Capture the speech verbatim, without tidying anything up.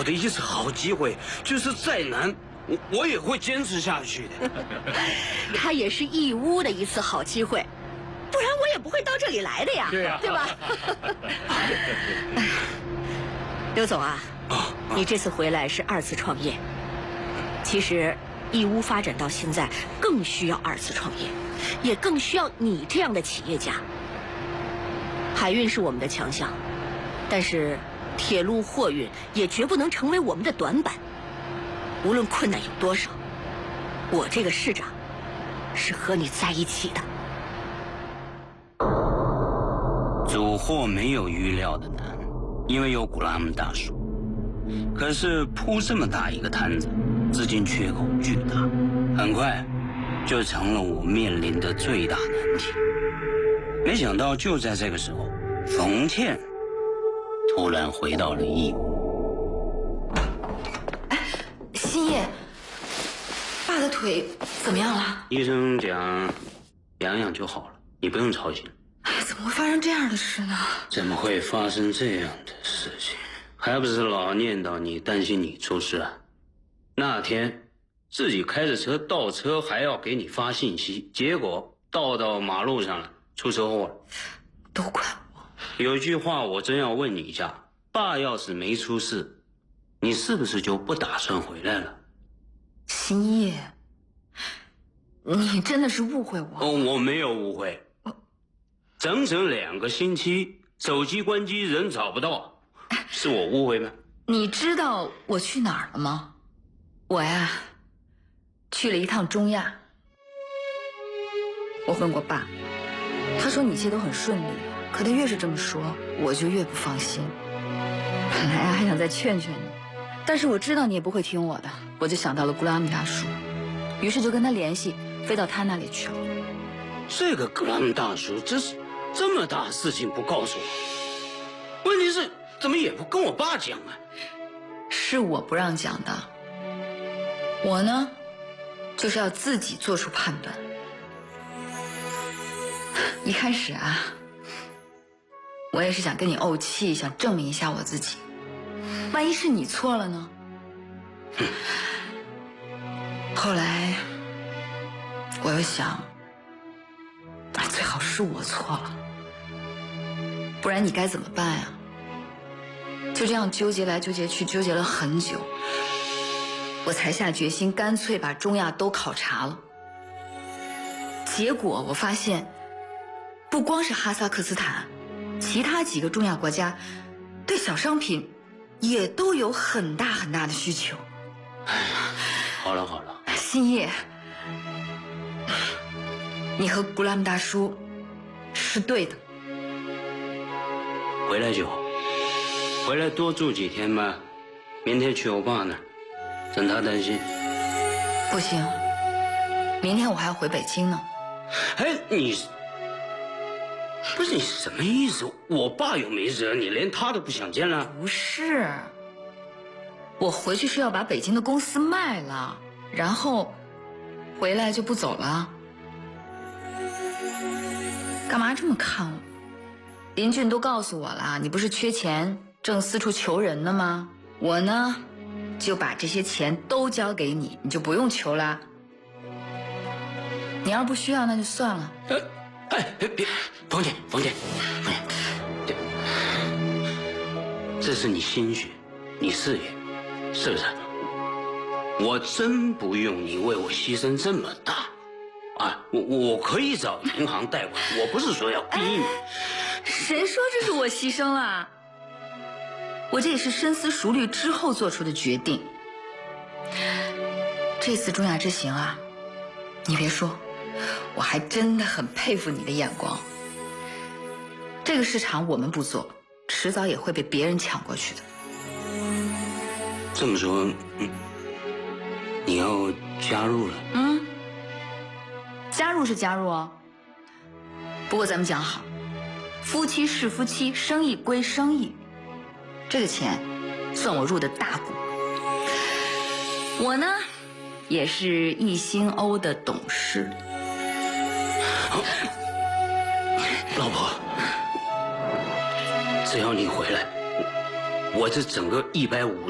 我的一次好机会，就是再难，我我也会坚持下去的。 他也是义乌的一次好机会，不然我也不会到这里来的呀， 对呀， 对吧？刘总啊， 啊， 你这次回来是二次创业，其实义乌发展到现在更需要二次创业，也更需要你这样的企业家。海运是我们的强项，但是铁路货运也绝不能成为我们的短板。无论困难有多少，我这个市长是和你在一起的。 主货没有预料的难，因为有古拉姆大叔。可是铺这么大一个摊子，资金缺口巨大，很快就成了我面临的最大难题。没想到就在这个时候，冯倩突然回到了义乌。 新叶，爸的腿怎么样了？ 医生讲养养就好了，你不用操心。 哎呀，怎么会发生这样的事呢？ 怎么会发生这样的事情？还不是老念叨你，担心你出事啊。那天自己开着车倒车，还要给你发信息，结果倒到马路上了，出车祸了。 都怪我。 有句话我真要问你一下，爸要是没出事，你是不是就不打算回来了？ 新叶，你真的是误会我。 哦，我没有误会。整整两个星期，手机关机，人找不到，是我误会吗？ 你知道我去哪儿了吗？我呀，去了一趟中亚。我问过爸，他说你一切都很顺利，可他越是这么说，我就越不放心。本来啊还想再劝劝你，但是我知道你也不会听我的，我就想到了古拉姆大叔，于是就跟他联系，飞到他那里去了。 这个格拉姆大叔，这是这么大事情不告诉我，问题是怎么也不跟我爸讲啊？ 是我不让讲的，我呢，就是要自己做出判断。一开始啊，我也是想跟你怄气，想证明一下我自己。万一是你错了呢？后来，我又想，最好是我错了，不然你该怎么办呀？就这样纠结来纠结去，纠结了很久，我才下决心，干脆把中亚都考察了。结果我发现，不光是哈萨克斯坦，其他几个中亚国家对小商品也都有很大很大的需求。 哎呀，好了好了， 新叶，你和古拉姆大叔是对的。 回来就好，回来多住几天吧，明天去我爸那儿，省他担心。 不行，明天我还要回北京呢。 哎，你不是你什么意思？我爸又没惹你，连他都不想见了？ 不是，我回去是要把北京的公司卖了，然后回来就不走了。干嘛这么看我？林俊都告诉我了，你不是缺钱正四处求人呢吗？我呢就把这些钱都交给你，你就不用求了。你要是不需要那就算了。 呃，哎，别别，冯姐，冯姐，冯姐，这是你心血，你事业，是不是？我真不用你为我牺牲这么大，啊，我我可以找银行贷款，我不是说要逼你。 谁说这是我牺牲了？我这也是深思熟虑之后做出的决定。这次中亚之行啊，你别说，我还真的很佩服你的眼光。这个市场我们不做，迟早也会被别人抢过去的。 这么说，嗯，你要加入了？ 嗯，加入是加入哦，不过咱们讲好，夫妻是夫妻，生意归生意，这个钱算我入的大股。我呢，也是易兴欧的董事。 老婆，只要你回来，我这整个一百五